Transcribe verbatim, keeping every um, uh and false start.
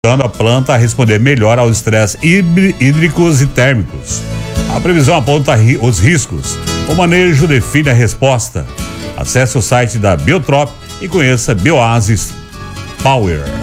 ajudando a planta a responder melhor aos estresses hídricos e térmicos. A previsão aponta os riscos. O manejo define a resposta. Acesse o site da Biotrop e conheça Bioasis Power.